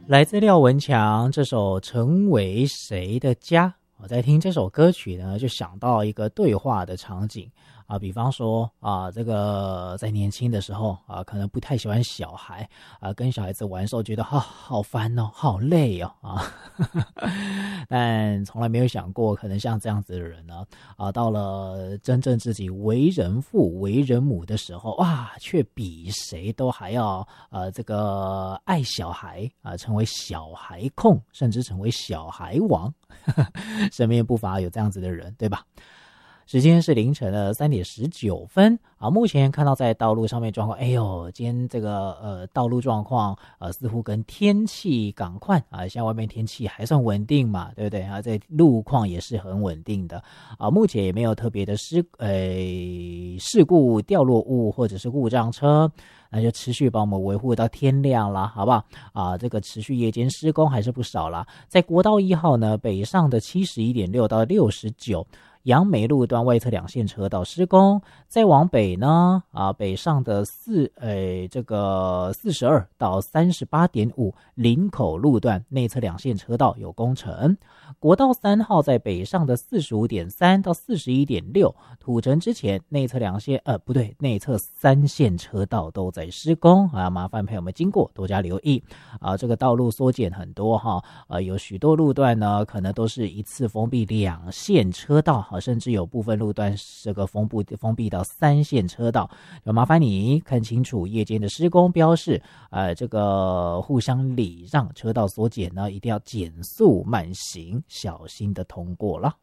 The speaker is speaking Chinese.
来自廖文强这首《成为谁的家》，我在听这首歌曲呢，就想到一个对话的场景啊，比方说啊，这个在年轻的时候啊，可能不太喜欢小孩啊，跟小孩子玩的时候觉得好烦哦，好累哦啊，但从来没有想过，可能像这样子的人呢啊，到了真正自己为人父、为人母的时候，哇，却比谁都还要这个爱小孩啊，成为小孩控，甚至成为小孩王，身边不乏有这样子的人，对吧？时间是凌晨的3:19啊，目前看到在道路上面状况，哎呦，今天这个道路状况似乎跟天气赶快啊，像外面天气还算稳定嘛，对不对啊？这路况也是很稳定的啊，目前也没有特别的事故、掉落物或者是故障车。那就持续帮我们维护到天亮啦，好不好？啊，这个持续夜间施工还是不少啦。在国道1号呢，北上的71.6到69。杨梅路段外侧2线车道施工，再往北呢，北上的42到38.5林口路段内侧2线车道有工程。国道3号在北上的45.3到41.6土城之前内侧3线车道都在施工啊，麻烦朋友们经过多加留意啊，这个道路缩减很多哈，有许多路段呢可能都是一次封闭2线车道。甚至有部分路段这个封闭到3线车道，就麻烦你看清楚夜间的施工标示，这个互相礼让，车道缩减呢，一定要减速慢行，小心的通过了。